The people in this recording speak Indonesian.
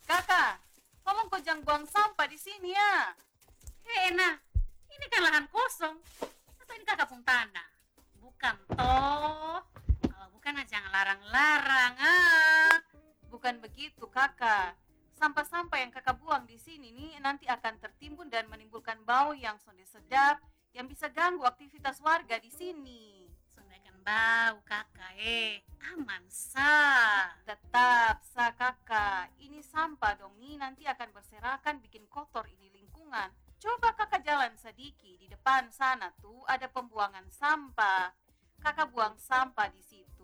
Kakak, tolong kau jangan buang sampah di sini ya. Nah, ini kan lahan kosong. Atau ini kakak pun tanah? Bukan toh? Kalau bukan jangan larang-larang. Bukan begitu, Kakak. Sampah-sampah yang Kakak buang di sini nih nanti akan tertimbun dan menimbulkan bau yang sonde sedap yang bisa ganggu aktivitas warga di sini. Sundakan bau kakak, aman sah. Tetap, Kakak. Ini sampah dong nih nanti akan berserakan bikin kotor ini lingkungan. Coba Kakak jalan sedikit di depan sana tuh ada pembuangan sampah. Kakak buang sampah di situ.